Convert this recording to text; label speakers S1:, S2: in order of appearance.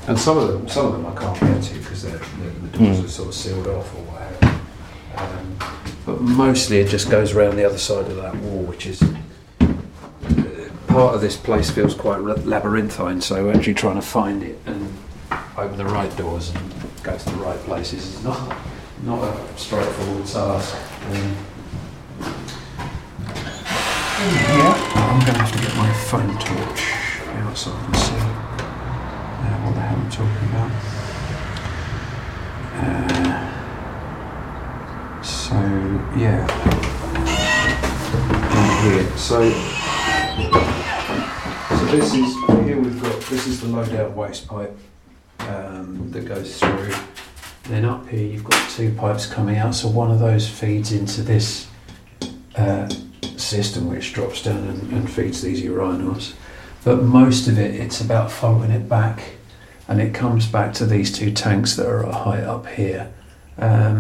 S1: And some of them I can't get to because the doors are sort of sealed off or whatever. But mostly it just goes around the other side of that wall, which is part of this place feels quite labyrinthine. So actually trying to find it and open the right doors and go to the right places is not a straightforward task. I'm going to have to get my phone torch out so I can see what the hell I'm talking about. Down here. So this is here. This is the low-down waste pipe that goes through. Then up here you've got two pipes coming out. So one of those feeds into this system, which drops down and feeds these urinals. But most of it's about folding it back, and it comes back to these two tanks that are at height up here.